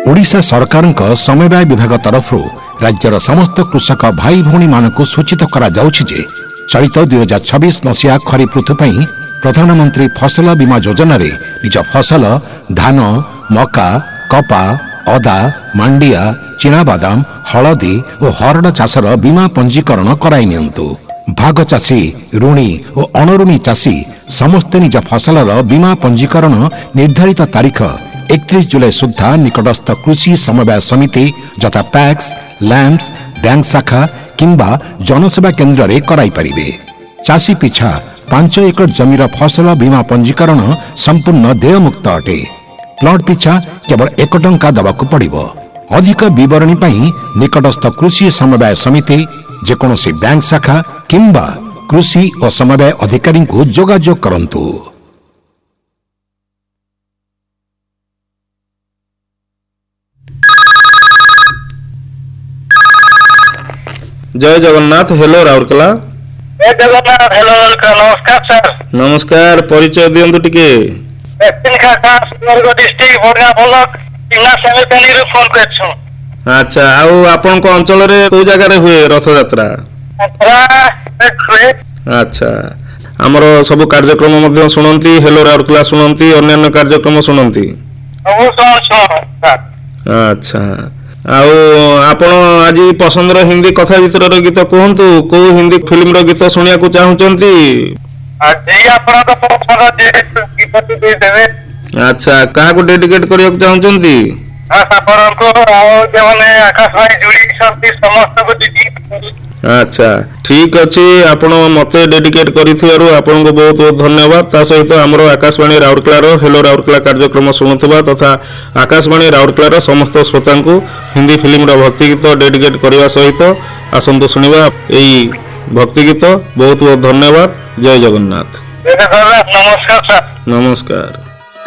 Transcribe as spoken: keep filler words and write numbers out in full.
ओडिशा सरकारक समवाय विभाग तरफ राज्यर समस्त कृषक भाई भौणी मानक सूचित करा जाउछि जे चलित दुई हजार छब्बीस मसीहा खरीफ ऋतु पई प्रधानमंत्री फसल बीमा योजना रे निज फसल धान मका कपा अदा मांडिया चिनाबादाम हलदी और हरड़ चाषर बीमा पंजीकरण कराई नियंतु। भाग चाषी ऋणी और अणऋणी चाषी समस्ते निज फसलर बीमा पंजीकरण निर्धारित तारीख एकतीस जुलाई सुधा निकटस्थ कृषि समवाय समिति जथा पैक्स लैंप्स बैंक शाखा किंबा जनसेवा केन्द्र रे कराई परिबे। चाषी पिछा पांच एकड़ जमीर फसल बीमा पंजीकरण संपूर्ण देयमुक्त अटे। प्लॉट पिछा केवल एक टंका दबाकू पड़िबो। अधिक विवरणी पई निकटस्थ कृषि समवाय समिति जेकोसी बैंक शाखा किंबा कृषि और समवाय अधिकारी को जोगाजोग करंतु। जय जगन्नाथ। हेलो राउरकेला। जय जगन्नाथ। हेलो नमस्कार सर। नमस्कार। परिचय दियंतु टिके। डिस्ट्रिक्ट बडगा ब्लॉक पिंगा सेमिपेनी रे फोन करछु। अच्छा आउ आपन को अंचल रे को जगह रे हुए रथ यात्रा? अच्छा हमर सब कार्यक्रम मध्ये सुनंती हेलो राउरकेला सुनंती अन्य कार्यक्रम सुनंती? अच्छा आउ आपण आज पसंद रो हिंदी कथा चित्र रो गीत कहंतु को हिंदी फिल्म रो गीत सुनिया को चाहउचंती? आज आपण तो पसंद जे गीत दे देबे। अच्छा कहा को डेडिकेट करिया को चाहउचंती? हां आपण को आउ जे माने आकाशवाणी जुड़ी संती समस्त को दीदी। अच्छा ठीक अछि आपण मते डेडिकेट करिथिबारु आपण को बहुत बहुत धन्यवाद। ता सहित हमरो आकाशवाणी राउरकेला रो हेलो राउरकेला कार्यक्रम सुनुथबा तथा आकाशवाणी राउरकेला रो समस्त श्रोता को हिंदी फिल्म रो भक्ति गीत डेडिकेट करिवा सहित आसंतु सुनिबा एई भक्ति गीत। बहुत बहुत धन्यवाद। जय जगन्नाथ। नमस्कार सर। नमस्कार।